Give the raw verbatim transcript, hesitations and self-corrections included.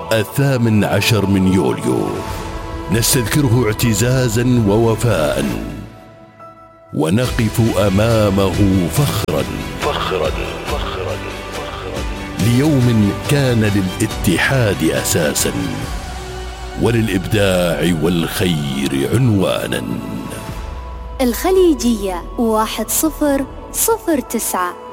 الثامن عشر من يوليو نستذكره اعتزازا ووفاء، ونقف أمامه فخرا فخرا فخرا فخرا ليوم كان للاتحاد أساسا، وللإبداع والخير عنوانا. الخليجية واحد صفر صفر تسعة.